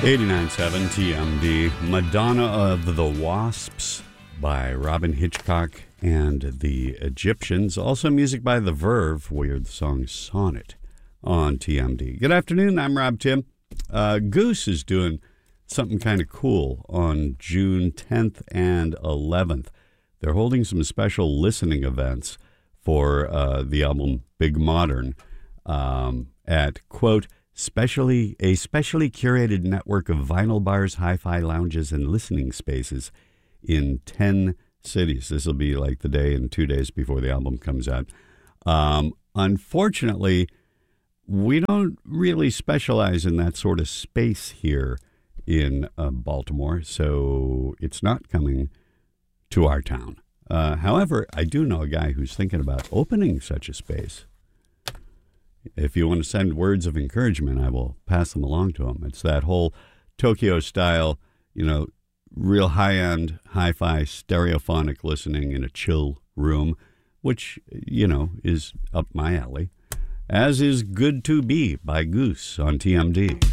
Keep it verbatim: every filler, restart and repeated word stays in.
eighty-nine point seven T M D, Madonna of the Wasps by Robin Hitchcock and the Egyptians. Also music by The Verve. We heard the song Sonnet on T M D. Good afternoon, I'm Rob Tim. Uh, Goose is doing something kind of cool on June tenth and eleventh. They're holding some special listening events for uh, the album Big Modern um, at, quote, Specially, a specially curated network of vinyl bars, hi-fi lounges, and listening spaces in ten cities. This will be like the day and two days before the album comes out. Um, unfortunately, we don't really specialize in that sort of space here in uh, Baltimore, so it's not coming to our town. Uh, however, I do know a guy who's thinking about opening such a space. If you want to send words of encouragement, I will pass them along to him. It's that whole Tokyo style, you know, real high-end, hi-fi, stereophonic listening in a chill room, which, you know, is up my alley, as is Good to Be by Goose on T M D.